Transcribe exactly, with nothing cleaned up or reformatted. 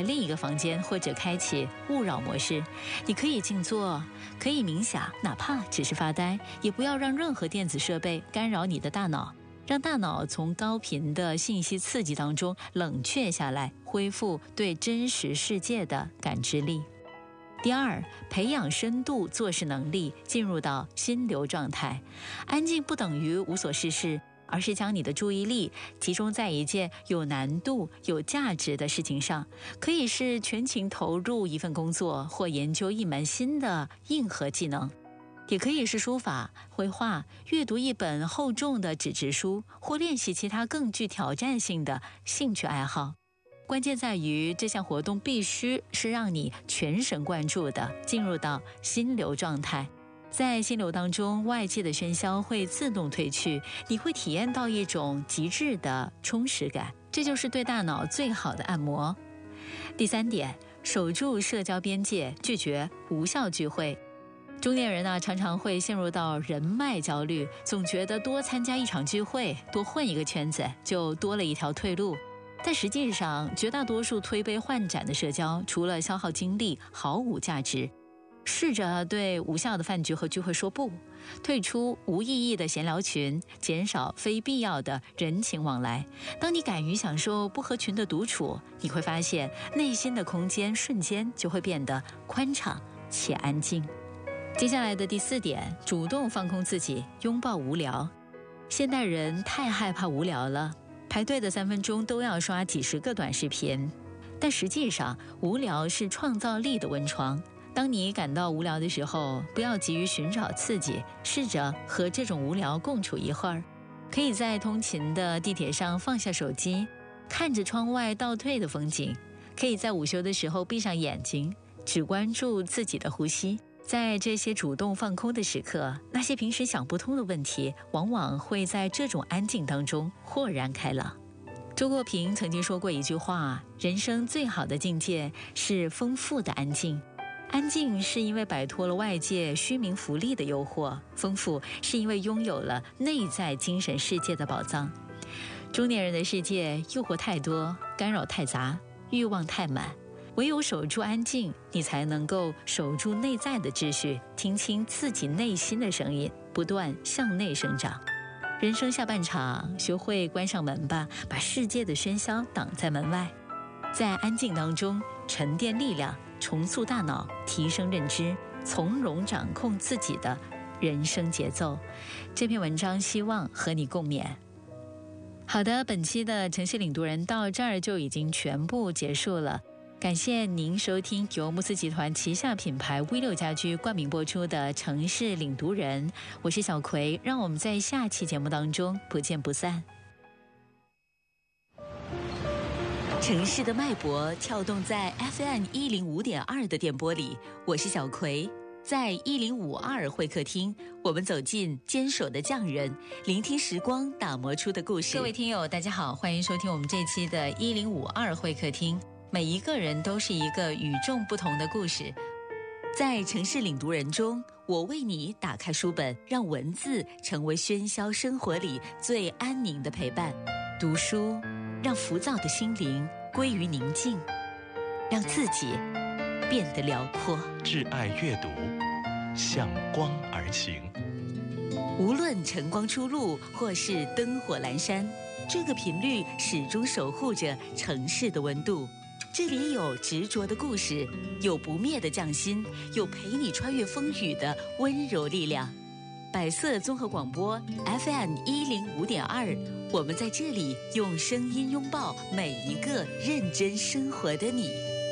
另一个房间，或者开启勿扰模式。你可以静坐，可以冥想，哪怕只是发呆，也不要让任何电子设备干扰你的大脑，让大脑从高频的信息刺激当中冷却下来，恢复对真实世界的感知力。第二，培养深度做事能力，进入到心流状态。安静不等于无所事事，而是将你的注意力集中在一件有难度、有价值的事情上，可以是全情投入一份工作，或研究一门新的硬核技能，也可以是书法、绘画、阅读一本厚重的纸质书，或练习其他更具挑战性的兴趣爱好。关键在于这项活动必须是让你全神贯注的进入到心流状态。在心流当中，外界的喧嚣会自动退去，你会体验到一种极致的充实感，这就是对大脑最好的按摩。第三点，守住社交边界，拒绝无效聚会。中年人呢，常常会陷入到人脉焦虑，总觉得多参加一场聚会，多混一个圈子，就多了一条退路。但实际上，绝大多数推杯换盏的社交，除了消耗精力，毫无价值。试着对无效的饭局和聚会说不，退出无意义的闲聊群，减少非必要的人情往来。当你敢于享受不合群的独处，你会发现内心的空间瞬间就会变得宽敞且安静。接下来的第四点，主动放空自己，拥抱无聊。现代人太害怕无聊了，排队的三分钟都要刷几十个短视频，但实际上无聊是创造力的温床。当你感到无聊的时候，不要急于寻找刺激，试着和这种无聊共处一会儿。可以在通勤的地铁上放下手机，看着窗外倒退的风景，可以在午休的时候闭上眼睛，只关注自己的呼吸。在这些主动放空的时刻，那些平时想不通的问题，往往会在这种安静当中豁然开朗。周国平曾经说过一句话，人生最好的境界是丰富的安静。安静是因为摆脱了外界虚名浮利的诱惑，丰富是因为拥有了内在精神世界的宝藏。中年人的世界诱惑太多，干扰太杂，欲望太满，唯有守住安静，你才能够守住内在的秩序，听清自己内心的声音，不断向内生长。人生下半场，学会关上门吧，把世界的喧嚣挡在门外，在安静当中沉淀力量，重塑大脑，提升认知，从容掌控自己的人生节奏。这篇文章希望和你共勉。好的，本期的城市领读人到这儿就已经全部结束了。感谢您收听由慕斯集团旗下品牌 V 六 家居冠名播出的城市领读人，我是小葵，让我们在下期节目当中不见不散。城市的脉搏跳动在 F M 一零五点二 的电波里，我是小葵。在一零五二会客厅，我们走进坚守的匠人，聆听时光打磨出的故事。各位听友大家好，欢迎收听我们这期的一零五二会客厅。每一个人都是一个与众不同的故事。在城市领读人中，我为你打开书本，让文字成为喧嚣生活里最安宁的陪伴。读书让浮躁的心灵归于宁静，让自己变得辽阔。 挚爱阅读，向光而行。 无论晨光初露或是灯火阑珊，这个频率始终守护着城市的温度。这里有执着的故事，有不灭的匠心，有陪你穿越风雨的温柔力量。百色综合广播 F M 一零五点二，我们在这里用声音拥抱每一个认真生活的你。